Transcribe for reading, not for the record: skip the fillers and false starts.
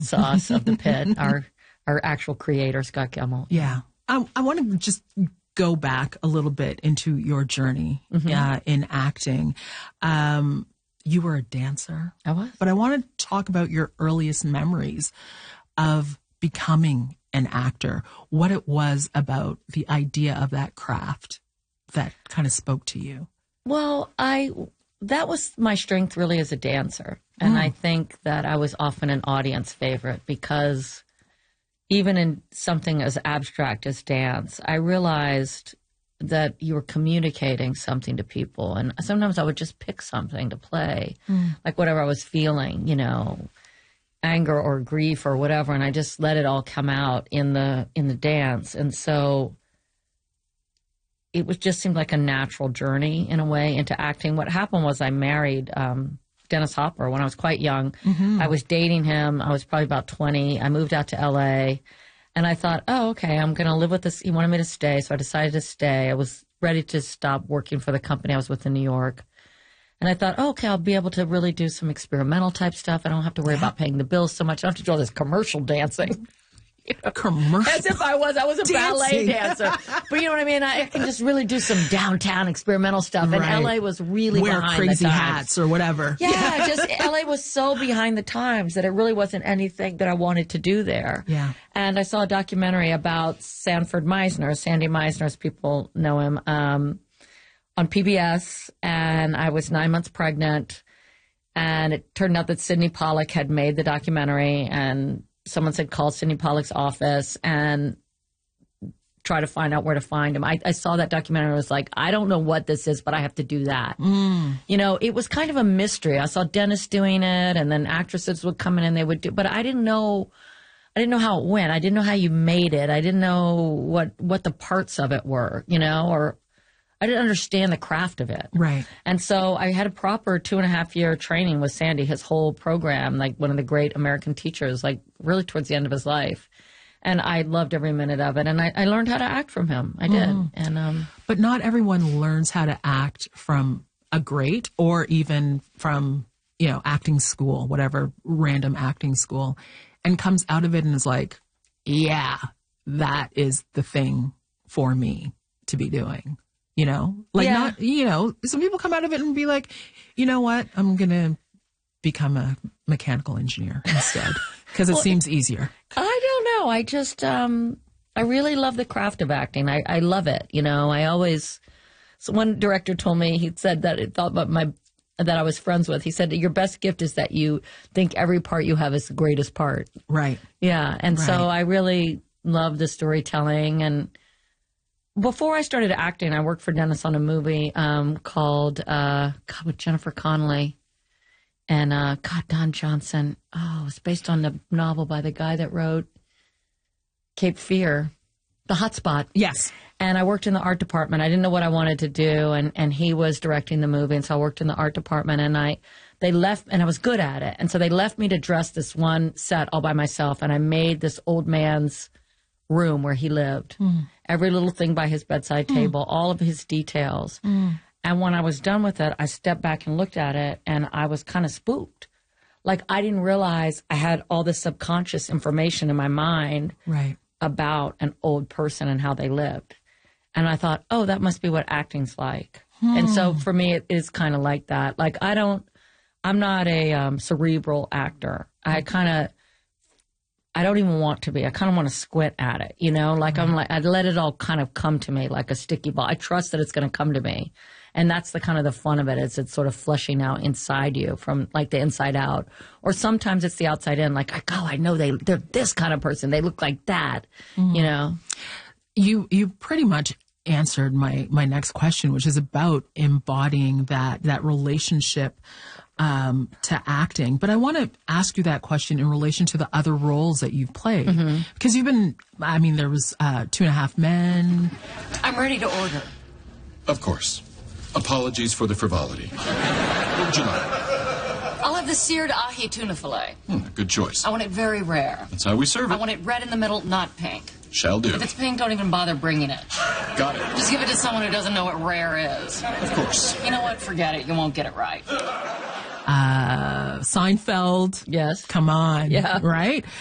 sauce of the pit, our actual creator, Scott Gemmell. Yeah. I want to just go back a little bit into your journey in acting. You were a dancer. I was. But I want to talk about your earliest memories of becoming an actor, what it was about the idea of that craft that kind of spoke to you. Well, that was my strength really as a dancer. And I think that I was often an audience favorite because even in something as abstract as dance, I realized that you were communicating something to people. And sometimes I would just pick something to play, like whatever I was feeling, anger or grief or whatever, and I just let it all come out in the dance. And so it just seemed like a natural journey in a way into acting. What happened was I married Dennis Hopper when I was quite young. I was dating him. I was probably about 20. I moved out to L.A., and I thought, oh, okay, I'm going to live with this. He wanted me to stay, so I decided to stay. I was ready to stop working for the company I was with in New York. And I thought, oh, okay, I'll be able to really do some experimental type stuff. I don't have to worry about paying the bills so much. I don't have to do all this commercial dancing. Commercial. As if I was a ballet dancer. But you know what I mean? I can just really do some downtown experimental stuff. And LA was really wear behind crazy the times. hats or whatever. Yeah, just LA was so behind the times that it really wasn't anything that I wanted to do there. Yeah. And I saw a documentary about Sanford Meisner, Sandy Meisner, as people know him, on PBS. And I was 9 months pregnant. And it turned out that Sidney Pollack had made the documentary, and someone said call Sidney Pollack's office and try to find out where to find him. I saw that documentary and was like, I don't know what this is, but I have to do that. It was kind of a mystery. I saw Dennis doing it, and then actresses would come in and they would do, but I didn't know how it went. I didn't know how you made it. I didn't know what the parts of it were, or I didn't understand the craft of it. Right. And so I had a proper 2.5-year training with Sandy, his whole program, like one of the great American teachers, like really towards the end of his life. And I loved every minute of it. And I learned how to act from him. I did. And but not everyone learns how to act from a great or even from, acting school, whatever random acting school, and comes out of it and is like, yeah, that is the thing for me to be doing. Not, some people come out of it and be like, you know what, I'm going to become a mechanical engineer instead because it seems easier. I don't know. I just, I really love the craft of acting. I love it. So one director told me, he said that it thought about that I was friends with. He said, your best gift is that you think every part you have is the greatest part. Right. Yeah. And so I really love the storytelling. And before I started acting, I worked for Dennis on a movie called with Jennifer Connelly and Don Johnson. Oh, it's based on the novel by the guy that wrote Cape Fear, The Hot Spot. Yes. And I worked in the art department. I didn't know what I wanted to do, and he was directing the movie, and so I worked in the art department, and they left, and I was good at it. And so they left me to dress this one set all by myself, and I made this old man's room where he lived. Every little thing by his bedside table, all of his details. And when I was done with it, I stepped back and looked at it, and I was kind of spooked. Like, I didn't realize I had all this subconscious information in my mind about an old person and how they lived. And I thought, oh, that must be what acting's like. And so for me, it is kind of like that. Like, I'm not a cerebral actor. I don't even want to be. I kind of want to squint at it, I let it all kind of come to me like a sticky ball. I trust that it's going to come to me. And that's the fun of it, is it's sort of fleshing out inside you from like the inside out. Or sometimes it's the outside in, like, I know they're this kind of person. They look like that, You pretty much answered my next question, which is about embodying that relationship to acting. But I want to ask you that question in relation to the other roles that you've played. Because you've been, there was 2.5 Men. I'm ready to order. Of course. Apologies for the frivolity. What would you like? I'll have the seared ahi tuna fillet. Good choice. I want it very rare. That's how we serve it. I want it red in the middle, not pink. Shall do. If it's pink, don't even bother bringing it. Got it. Just give it to someone who doesn't know what rare is. Of course. You know what? Forget it. You won't get it right. Seinfeld. Yes. Come on. Yeah. Right?